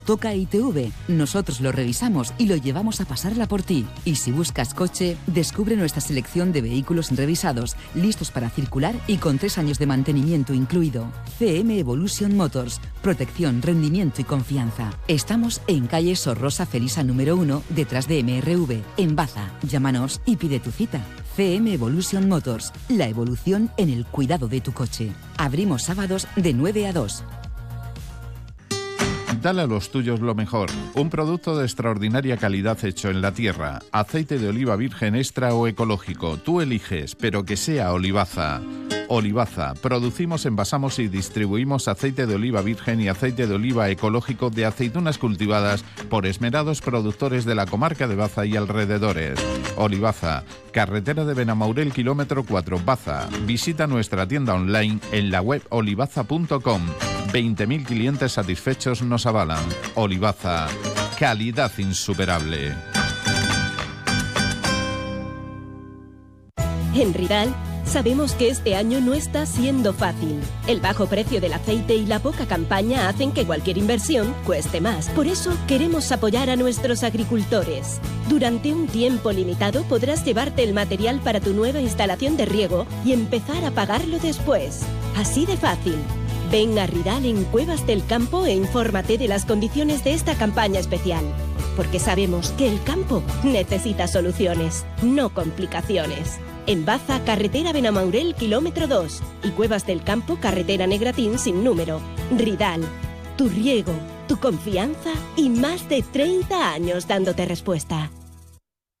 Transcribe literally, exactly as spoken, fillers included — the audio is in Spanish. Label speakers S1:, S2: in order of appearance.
S1: Toca I T V, nosotros lo revisamos y lo llevamos a pasarla por ti. Y si buscas coche, descubre nuestra selección de vehículos revisados, listos para circular y con tres años de mantenimiento incluido. C M Evolution Motors, protección, rendimiento y confianza. Estamos en calle Sor Rosa Felisa número uno, detrás de M R V, en Baza. Llámanos y pide tu cita. C M Evolution Motors, la evolución en el cuidado de tu coche. Abrimos sábados de nueve a dos.
S2: Dale a los tuyos lo mejor. Un producto de extraordinaria calidad hecho en la tierra. Aceite de oliva virgen extra o ecológico. Tú eliges, pero que sea Olivaza. Olivaza. Producimos, envasamos y distribuimos aceite de oliva virgen y aceite de oliva ecológico de aceitunas cultivadas por esmerados productores de la comarca de Baza y alrededores. Olivaza. Carretera de Benamaurel, kilómetro cuatro, Baza. Visita nuestra tienda online en la web olivaza punto com. veinte mil clientes satisfechos nos avalan. Olivaza, calidad insuperable.
S3: En Ridal sabemos que este año no está siendo fácil. El bajo precio del aceite y la poca campaña hacen que cualquier inversión cueste más. Por eso queremos apoyar a nuestros agricultores. Durante un tiempo limitado podrás llevarte el material para tu nueva instalación de riego y empezar a pagarlo después. Así de fácil. Ven a Ridal en Cuevas del Campo e infórmate de las condiciones de esta campaña especial. Porque sabemos que el campo necesita soluciones, no complicaciones. En Baza, carretera Benamaurel, kilómetro dos. Y Cuevas del Campo, carretera Negratín sin número. Ridal, tu riego, tu confianza y más de treinta años dándote respuesta.